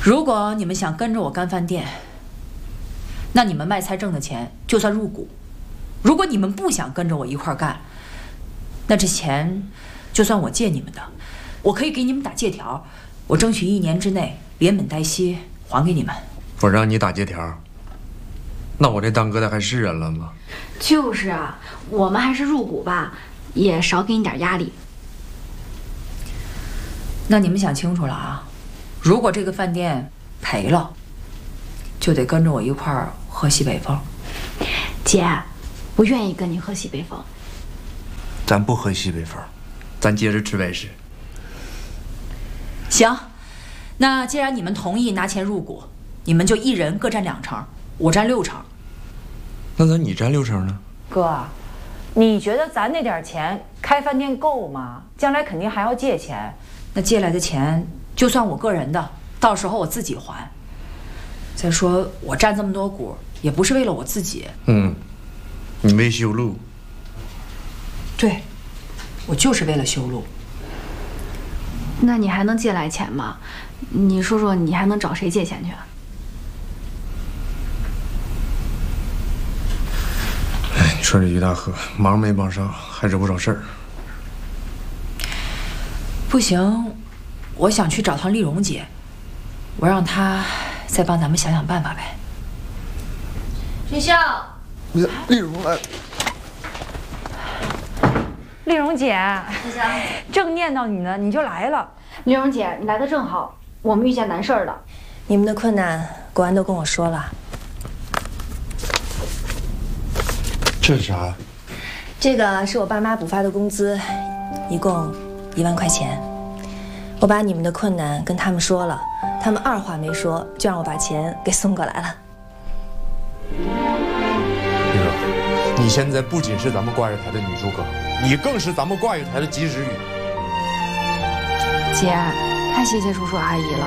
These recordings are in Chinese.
如果你们想跟着我干饭店，那你们卖菜挣的钱就算入股；如果你们不想跟着我一块儿干，那这钱就算我借你们的，我可以给你们打借条，我争取1年之内连本带息还给你们。 我让你打借条，那我这当哥的还是人了吗？ 就是啊，我们还是入股吧，也少给你点压力。 那你们想清楚了啊！如果这个饭店赔了，就得跟着我一块儿喝西北风。 姐，我愿意跟你喝西北风。 咱不喝西北风，咱接着吃美食。 行，那既然你们同意拿钱入股，你们就1人各占2成，我占6成。 那你占6成呢？ 哥，你觉得咱那点钱开饭店够吗？将来肯定还要借钱，那借来的钱就算我个人的，到时候我自己还。再说我占这么多股，也不是为了我自己。 你为修路。 对，我就是为了修路。 那你还能借来钱吗？你说说，你还能找谁借钱去？ 哎，你说这于大河忙没帮上，还惹不少事儿。 不行，我想去找趟丽蓉姐，我让她再帮咱们想想办法呗。 学校， 丽蓉来了。 丽蓉姐，正念叨你呢，你就来了。 丽蓉姐，你来的正好，我们遇见难事儿了。 你们的困难国安都跟我说了。 这是啥？ 这个是我爸妈补发的工资，一共1万块钱。我把你们的困难跟他们说了，他们二话没说就让我把钱给送过来了。 丽蓉，你现在不仅是咱们挂月台的女诸葛，你更是咱们挂月台的及时雨。 姐，太谢谢叔叔阿姨了。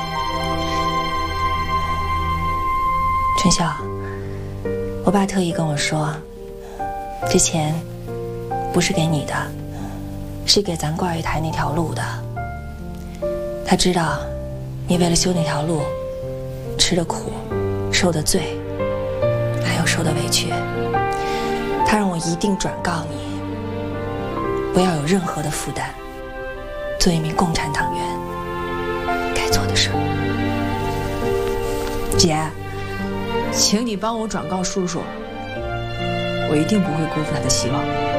春晓，我爸特意跟我说，这钱不是给你的，是给咱挂月台那条路的。他知道你为了修那条路吃的苦，受的罪，还有受的委屈。他让我一定转告你，不要有任何的负担，做一名共产党员，该做的事。 姐，请你帮我转告叔叔，我一定不会辜负他的希望。